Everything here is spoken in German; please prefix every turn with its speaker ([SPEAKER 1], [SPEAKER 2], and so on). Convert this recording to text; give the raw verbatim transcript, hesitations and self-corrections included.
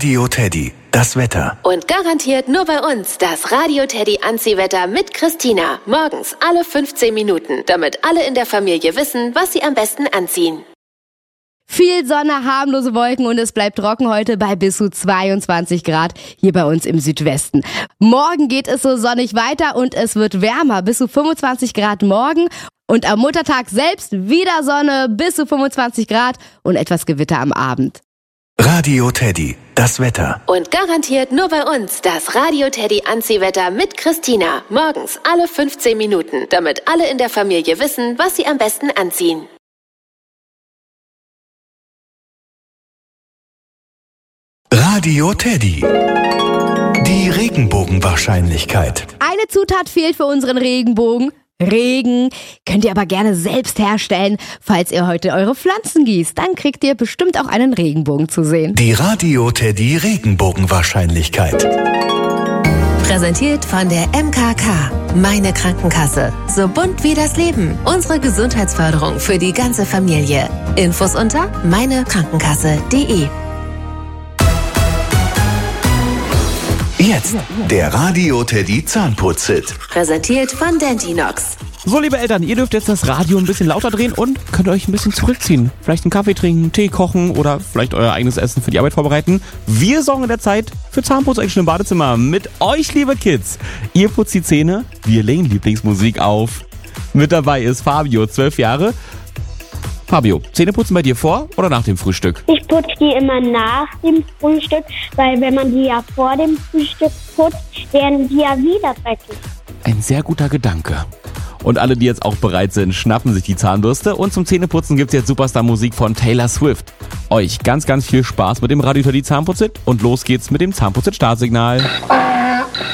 [SPEAKER 1] Radio Teddy, das Wetter.
[SPEAKER 2] Und garantiert nur bei uns das Radio Teddy Anziehwetter mit Christina. Morgens alle fünfzehn Minuten, damit alle in der Familie wissen, was sie am besten anziehen.
[SPEAKER 3] Viel Sonne, harmlose Wolken und es bleibt trocken heute bei bis zu zweiundzwanzig Grad hier bei uns im Südwesten. Morgen geht es so sonnig weiter und es wird wärmer, bis zu fünfundzwanzig Grad morgen. Und am Muttertag selbst wieder Sonne, bis zu fünfundzwanzig Grad und etwas Gewitter am Abend.
[SPEAKER 1] Radio Teddy, das Wetter.
[SPEAKER 2] Und garantiert nur bei uns das Radio Teddy Anziehwetter mit Christina. Morgens alle fünfzehn Minuten, damit alle in der Familie wissen, was sie am besten anziehen.
[SPEAKER 1] Radio Teddy. Die Regenbogenwahrscheinlichkeit.
[SPEAKER 3] Eine Zutat fehlt für unseren Regenbogen. Regen. Könnt ihr aber gerne selbst herstellen. Falls ihr heute eure Pflanzen gießt, dann kriegt ihr bestimmt auch einen Regenbogen zu sehen.
[SPEAKER 1] Die Radio Teddy Regenbogenwahrscheinlichkeit.
[SPEAKER 2] Präsentiert von der M K K. Meine Krankenkasse. So bunt wie das Leben. Unsere Gesundheitsförderung für die ganze Familie. Infos unter meine krankenkasse punkt de.
[SPEAKER 1] Jetzt der Radio Teddy Zahnputz-Hit.
[SPEAKER 2] Präsentiert von Dentinox.
[SPEAKER 4] So, liebe Eltern, ihr dürft jetzt das Radio ein bisschen lauter drehen und könnt euch ein bisschen zurückziehen. Vielleicht einen Kaffee trinken, Tee kochen oder vielleicht euer eigenes Essen für die Arbeit vorbereiten. Wir sorgen in der Zeit für Zahnputz-Action im Badezimmer mit euch, liebe Kids. Ihr putzt die Zähne, wir legen Lieblingsmusik auf. Mit dabei ist Fabio, zwölf Jahre. Fabio, Zähneputzen bei dir vor oder nach dem Frühstück?
[SPEAKER 5] Ich putze die immer nach dem Frühstück, weil wenn man die ja vor dem Frühstück putzt, werden die ja wieder dreckig.
[SPEAKER 4] Ein sehr guter Gedanke. Und alle, die jetzt auch bereit sind, schnappen sich die Zahnbürste und zum Zähneputzen gibt's jetzt Superstar-Musik von Taylor Swift. Euch ganz, ganz viel Spaß mit dem Radio Teddy Zahnputz-Hit und los geht's mit dem Zahnputz-Hit-Startsignal.